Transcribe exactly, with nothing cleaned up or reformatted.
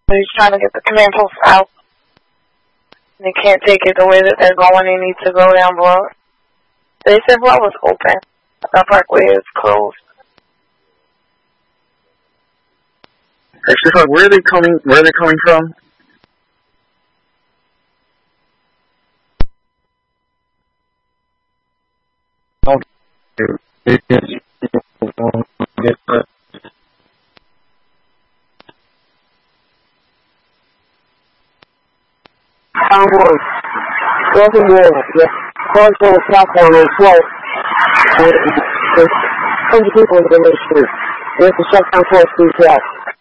He's trying to get the command post out. They can't take it the way that they're going. They need to go down Broad. They said Broad was open. That Parkway is closed. Actually, where are they coming? Where are they coming from? Convoy. Broken wall. The cars go to southbound on twelve. There's tons of people in the street. We have to shut down twelfth Street South.